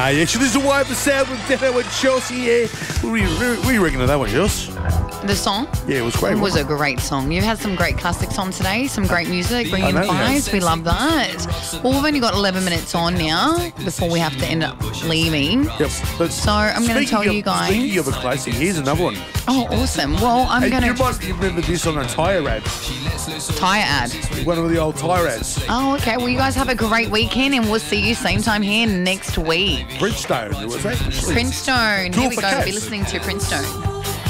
Yeah, so this is a Wild for Sound with Defo and Chelsea, yeah. What were you reckon of that one, Joss? The song? Yeah, it was great. It was a great song. You've had some great classics on today, some great music, bringing vibes. We love that. Well, we've only got 11 minutes on now before we have to end up leaving. Yep. But so I'm going to tell you guys. Speaking of a classic, here's another one. Oh, awesome. Well, I'm going to... You might remember this on a tyre ad. Tyre ad? One of the old tyre ads. Oh, okay. Well, you guys have a great weekend and we'll see you same time here next week. Princestone, was that? Princestone. Here we go. We'll be listening to Princestone.